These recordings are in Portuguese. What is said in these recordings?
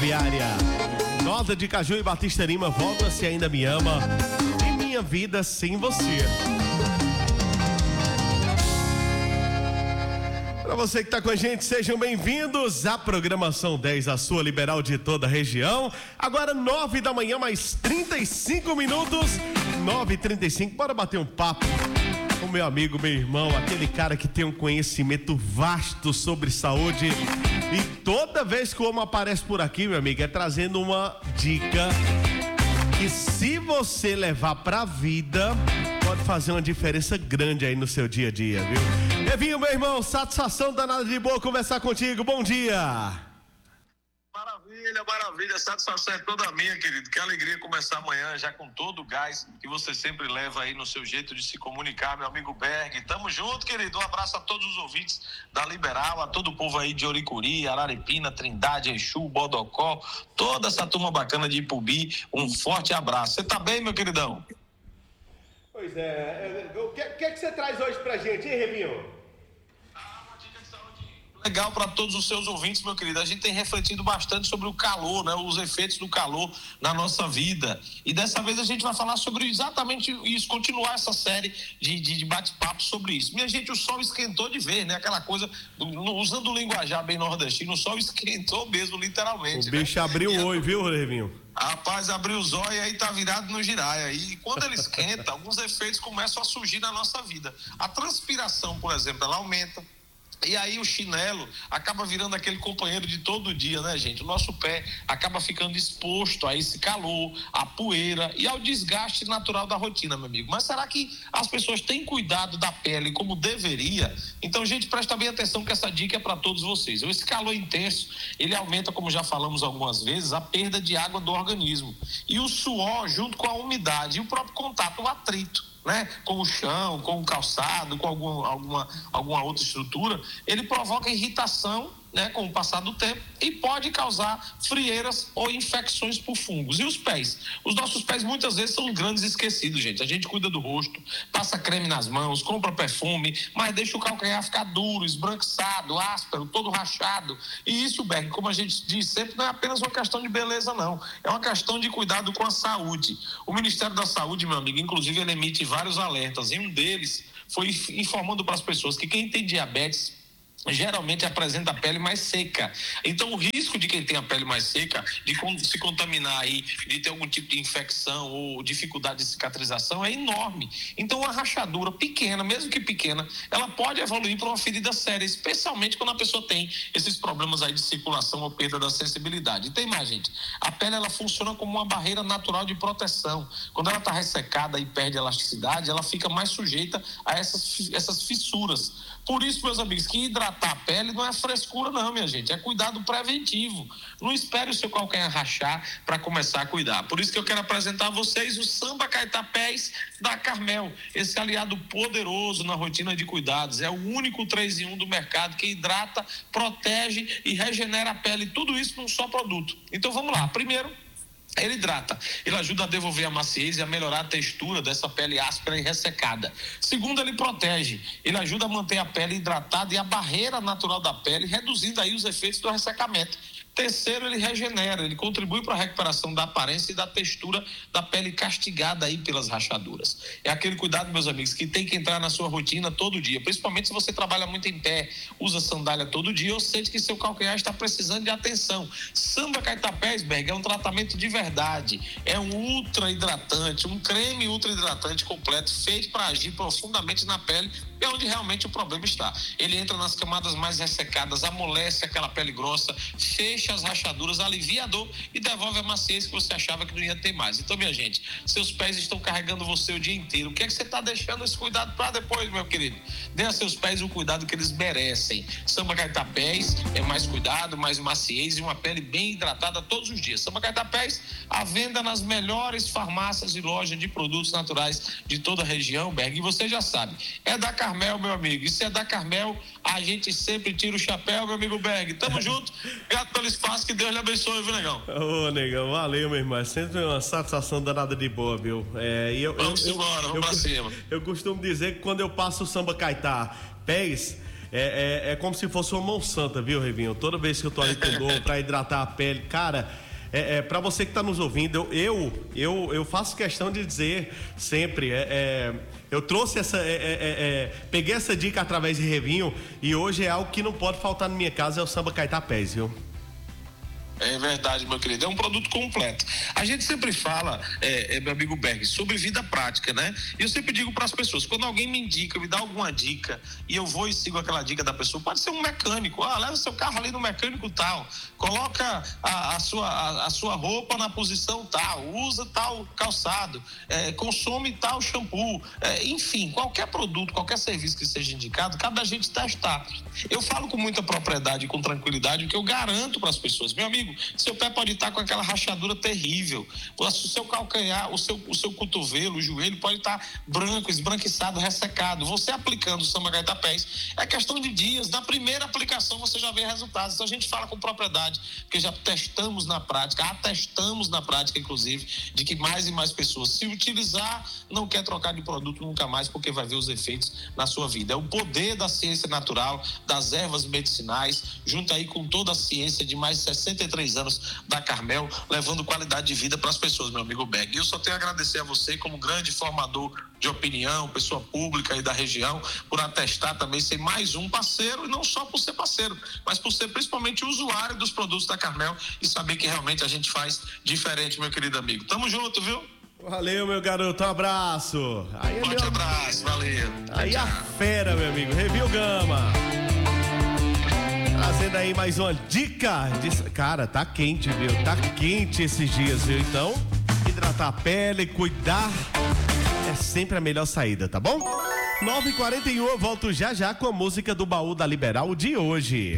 Viária. Nota de Caju e Batista Lima, volta se ainda me ama. E minha vida sem você. Para você que está com a gente, sejam bem-vindos à programação 10, a sua liberal de toda a região. Agora 9 da manhã, mais 35 minutos. 9h35, bora bater um papo com meu amigo, meu irmão, aquele cara que tem um conhecimento vasto sobre saúde. E toda vez que o homem aparece por aqui, meu amigo, é trazendo uma dica que, se você levar pra vida, pode fazer uma diferença grande aí no seu dia a dia, viu? Evinho, meu irmão, satisfação danada de boa conversar contigo. Bom dia. Maravilha, maravilha, a satisfação é toda minha, querido. Que alegria começar amanhã já com todo o gás que você sempre leva aí no seu jeito de se comunicar, meu amigo Berg. Tamo junto, querido. Um abraço a todos os ouvintes da Liberal, a todo o povo aí de Oricuri, Araripina, Trindade, Exu, Bodocó, toda essa turma bacana de Ipubi. Um forte abraço. Você tá bem, meu queridão? Pois é, o que você traz hoje pra gente, hein, Revinho? Legal para todos os seus ouvintes, meu querido. A gente tem refletido bastante sobre o calor, né? Os efeitos do calor na nossa vida. E dessa vez a gente vai falar sobre exatamente isso, continuar essa série de bate-papo sobre isso. Minha gente, o sol esquentou de vez, né? Aquela coisa, usando o linguajar bem nordestino, o sol esquentou mesmo, literalmente. O bicho, né? Abriu o olho, viu, Revinho? Rapaz, abriu os olhos e aí tá virado no giraia. E quando ele esquenta, alguns efeitos começam a surgir na nossa vida. A transpiração, por exemplo, ela aumenta. E aí o chinelo acaba virando aquele companheiro de todo dia, né, gente? O nosso pé acaba ficando exposto a esse calor, à poeira e ao desgaste natural da rotina, meu amigo. Mas será que as pessoas têm cuidado da pele como deveria? Então, gente, presta bem atenção que essa dica é para todos vocês. Esse calor intenso, ele aumenta, como já falamos algumas vezes, a perda de água do organismo. E o suor, junto com a umidade e o próprio contato, o atrito, né, com o chão, com o calçado, com alguma outra estrutura, ele provoca irritação, né, com o passar do tempo, e pode causar frieiras ou infecções por fungos. E os pés? Os nossos pés muitas vezes são grandes esquecidos, gente. A gente cuida do rosto, passa creme nas mãos, compra perfume, mas deixa o calcanhar ficar duro, esbranquiçado, áspero, todo rachado. E isso, Berg, como a gente diz sempre, não é apenas uma questão de beleza, não. É uma questão de cuidado com a saúde. O Ministério da Saúde, meu amigo, inclusive, ele emite vários alertas, e um deles foi informando para as pessoas que quem tem diabetes geralmente apresenta a pele mais seca. Então o risco de quem tem a pele mais seca de se contaminar aí, de ter algum tipo de infecção ou dificuldade de cicatrização é enorme. Então uma rachadura pequena, mesmo que pequena, ela pode evoluir para uma ferida séria, especialmente quando a pessoa tem esses problemas aí de circulação ou perda da sensibilidade. E tem mais, gente, a pele ela funciona como uma barreira natural de proteção. Quando ela está ressecada e perde elasticidade, ela fica mais sujeita a essas fissuras. Por isso, meus amigos, que hidratar a pele não é frescura não, minha gente, é cuidado preventivo. Não espere o seu calcanhar rachar para começar a cuidar. Por isso que eu quero apresentar a vocês o Samba Caetapés da Carmel, esse aliado poderoso na rotina de cuidados. É o único 3 em 1 do mercado que hidrata, protege e regenera a pele, tudo isso num só produto. Então vamos lá, primeiro, ele hidrata, ele ajuda a devolver a maciez e a melhorar a textura dessa pele áspera e ressecada. Segundo, ele protege, ele ajuda a manter a pele hidratada e a barreira natural da pele, reduzindo aí os efeitos do ressecamento. Terceiro, ele regenera, ele contribui para a recuperação da aparência e da textura da pele castigada aí pelas rachaduras. É aquele cuidado, meus amigos, que tem que entrar na sua rotina todo dia, principalmente se você trabalha muito em pé, usa sandália todo dia ou sente que seu calcanhar está precisando de atenção. Samba Caetapés, Berg, é um tratamento de verdade, é um ultra hidratante, um creme ultra hidratante completo, feito para agir profundamente na pele, é onde realmente o problema está. Ele entra nas camadas mais ressecadas, amolece aquela pele grossa, fecha as rachaduras, alivia a dor e devolve a maciez que você achava que não ia ter mais. Então, minha gente, seus pés estão carregando você o dia inteiro. O que é que você está deixando esse cuidado para depois, meu querido? Dê a seus pés o cuidado que eles merecem. Samba Caetapés é mais cuidado, mais maciez e uma pele bem hidratada todos os dias. Samba Caetapés, à venda nas melhores farmácias e lojas de produtos naturais de toda a região, Berg. E você já sabe, é da Carmel, meu amigo. E se é da Carmel, a gente sempre tira o chapéu, meu amigo Berg. Tamo junto. Obrigado pelo espaço, que Deus lhe abençoe, viu, negão? Ô, negão, valeu, meu irmão. É sempre uma satisfação danada de boa, viu? Vamos embora, vamos pra cima. Eu costumo dizer que quando eu passo o Samba Caetapés, É como se fosse uma mão santa, viu, Revinho? Toda vez que eu tô ali com dor pra hidratar a pele, cara, pra você que tá nos ouvindo, eu faço questão de dizer sempre, eu trouxe peguei essa dica através de Revinho e hoje é algo que não pode faltar na minha casa, é o Samba Caetapés, viu? É verdade, meu querido, é um produto completo. A gente sempre fala, meu amigo Berg, sobre vida prática, né? E eu sempre digo para as pessoas, quando alguém me indica, me dá alguma dica e eu vou e sigo aquela dica da pessoa, pode ser um mecânico, leva seu carro ali no mecânico tal, coloca a sua roupa na posição tal, usa tal calçado, consome tal shampoo, enfim, qualquer produto, qualquer serviço que seja indicado, cabe a gente testar. Eu falo com muita propriedade e com tranquilidade o que eu garanto para as pessoas, meu amigo, seu pé pode estar com aquela rachadura terrível, o seu calcanhar, o seu cotovelo, o joelho pode estar branco, esbranquiçado, ressecado. Você aplicando o Samba Caetapés, é questão de dias, na primeira aplicação você já vê resultados. Então a gente fala com propriedade, porque já testamos na prática, atestamos na prática, inclusive, de que mais e mais pessoas, se utilizar, não quer trocar de produto nunca mais, porque vai ver os efeitos na sua vida. É o poder da ciência natural, das ervas medicinais, junto aí com toda a ciência de mais de 63 anos da Carmel, levando qualidade de vida para as pessoas, meu amigo Berg. E eu só tenho a agradecer a você como grande formador de opinião, pessoa pública aí da região, por atestar também, ser mais um parceiro, e não só por ser parceiro, mas por ser principalmente usuário dos produtos da Carmel e saber que realmente a gente faz diferente, meu querido amigo. Tamo junto, viu? Valeu, meu garoto, um abraço. Forte abraço, valeu. Aí a fera, meu amigo, Revil Gama. Trazendo aí mais uma dica. Cara, tá quente, viu? Tá quente esses dias, viu? Então, hidratar a pele, cuidar é sempre a melhor saída, tá bom? 9h41, eu volto já com a música do Baú da Liberal de hoje.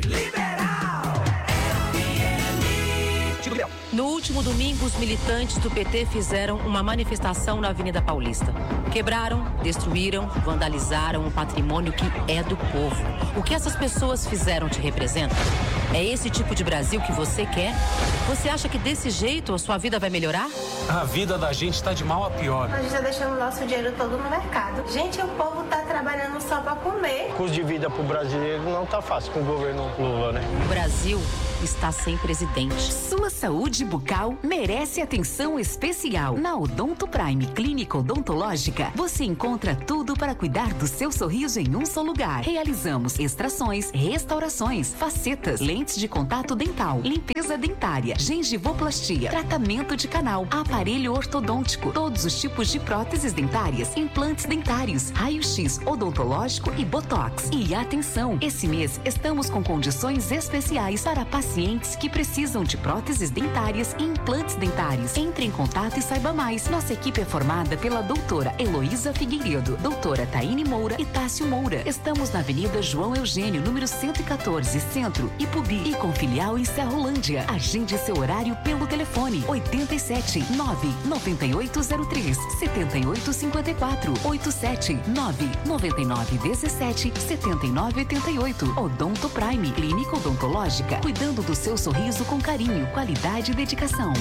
No último domingo, os militantes do PT fizeram uma manifestação na Avenida Paulista. Quebraram, destruíram, vandalizaram um patrimônio que é do povo. O que essas pessoas fizeram te representa? É esse tipo de Brasil que você quer? Você acha que desse jeito a sua vida vai melhorar? A vida da gente está de mal a pior. Nós já deixamos nosso dinheiro todo no mercado. Gente, o povo está trabalhando só para comer. O custo de vida para o brasileiro não está fácil com o governo Lula, né? O Brasil está sem presidente. Sua saúde bucal merece atenção especial. Na Odonto Prime Clínica Odontológica, você encontra tudo para cuidar do seu sorriso em um só lugar. Realizamos extrações, restaurações, facetas, lentes de contato dental, limpeza dentária, gengivoplastia, tratamento de canal, aparelho ortodôntico, todos os tipos de próteses dentárias, implantes dentários, raio-x odontológico e botox. E atenção, esse mês estamos com condições especiais para pacientes que precisam de próteses dentárias e implantes dentários. Entre em contato e saiba mais. Nossa equipe é formada pela doutora Heloísa Figueiredo, doutora Taine Moura e Tássio Moura. Estamos na Avenida João Eugênio, número 114, Centro, Ipubi, e com filial em Serrolândia. Agende seu horário pelo telefone 87 99803 7854 87 99917 7988. Odonto Prime Clínica Odontológica, cuidando do seu sorriso com carinho, qualidade e dedicação.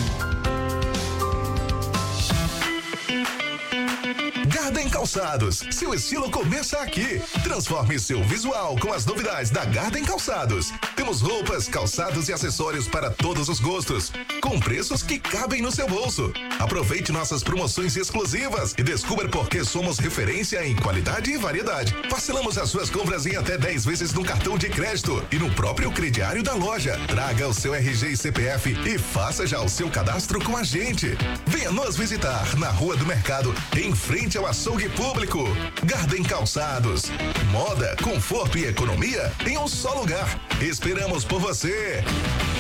Garden Calçados, seu estilo começa aqui. Transforme seu visual com as novidades da Garden Calçados. Temos roupas, calçados e acessórios para todos os gostos, com preços que cabem no seu bolso. Aproveite nossas promoções exclusivas e descubra por que somos referência em qualidade e variedade. Parcelamos as suas compras em até 10 vezes no cartão de crédito e no próprio crediário da loja. Traga o seu RG e CPF e faça já o seu cadastro com a gente. Venha nos visitar na Rua do Mercado, em frente ao açougue público. Garden Calçados. Moda, conforto e economia em um só lugar. Esperamos por você.